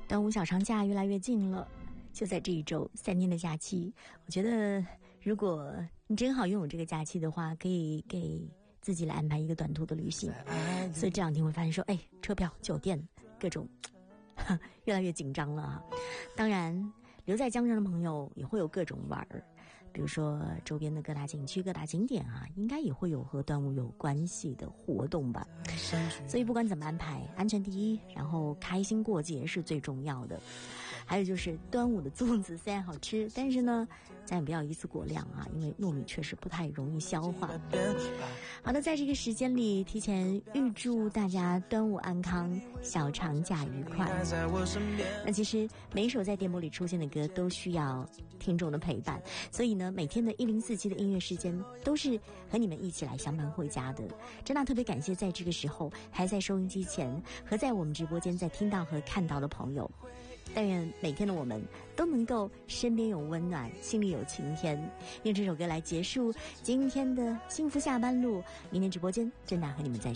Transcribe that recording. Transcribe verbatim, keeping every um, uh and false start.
端午小长假越来越近了，就在这一周三天的假期，我觉得如果你正好拥有这个假期的话，可以给自己来安排一个短途的旅行。所以这两天会发现说，哎，车票、酒店各种越来越紧张了啊。当然留在江浙的朋友也会有各种玩儿，比如说周边的各大景区、各大景点啊，应该也会有和端午有关系的活动吧。所以不管怎么安排，安全第一，然后开心过节是最重要的。还有就是端午的粽子虽然好吃，但是呢咱也不要一次过量啊，因为糯米确实不太容易消化。好的，在这个时间里提前预祝大家端午安康，小长假愉快。那其实每一首在电波里出现的歌都需要听众的陪伴，所以呢每天的一零四七的音乐时间都是和你们一起来相伴回家的。真的特别感谢在这个时候还在收音机前和在我们直播间在听到和看到的朋友。但愿每天的我们都能够身边有温暖，心里有晴天。用这首歌来结束今天的幸福下班路，明天直播间真的和你们再